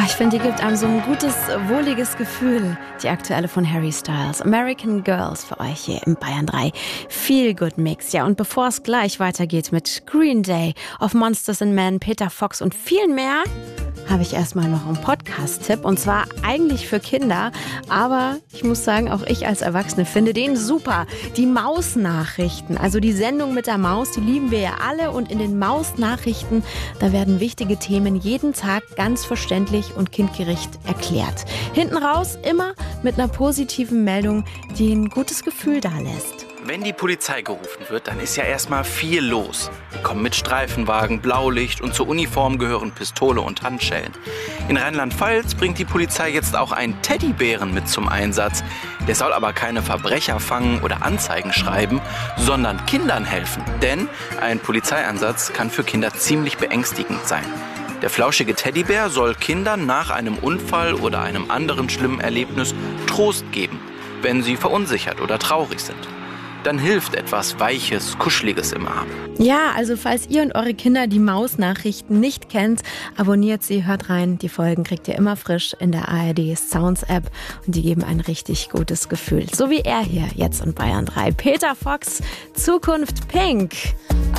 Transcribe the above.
Ich finde, die gibt einem so ein gutes, wohliges Gefühl. Die aktuelle von Harry Styles. American Girls für euch hier im Bayern 3. Feel Good Mix. Ja, und bevor es gleich weitergeht mit Green Day, Of Monsters and Men, Peter Fox und viel mehr, habe ich erstmal noch einen Podcast-Tipp. Und zwar eigentlich für Kinder. Aber ich muss sagen, auch ich als Erwachsene finde den super. Die Maus-Nachrichten. Also die Sendung mit der Maus, die lieben wir ja alle. Und in den Maus-Nachrichten, da werden wichtige Themen jeden Tag ganz verständlich und kindgerecht erklärt. Hinten raus immer mit einer positiven Meldung, die ein gutes Gefühl dalässt. Wenn die Polizei gerufen wird, dann ist ja erstmal viel los. Die kommen mit Streifenwagen, Blaulicht und zur Uniform gehören Pistole und Handschellen. In Rheinland-Pfalz bringt die Polizei jetzt auch einen Teddybären mit zum Einsatz. Der soll aber keine Verbrecher fangen oder Anzeigen schreiben, sondern Kindern helfen. Denn ein Polizeieinsatz kann für Kinder ziemlich beängstigend sein. Der flauschige Teddybär soll Kindern nach einem Unfall oder einem anderen schlimmen Erlebnis Trost geben, wenn sie verunsichert oder traurig sind. Dann hilft etwas Weiches, Kuscheliges im Arm. Ja, also falls ihr und eure Kinder die Maus-Nachrichten nicht kennt, abonniert sie, hört rein. Die Folgen kriegt ihr immer frisch in der ARD Sounds App und die geben ein richtig gutes Gefühl. So wie er hier jetzt in Bayern 3. Peter Fox, Zukunft Pink.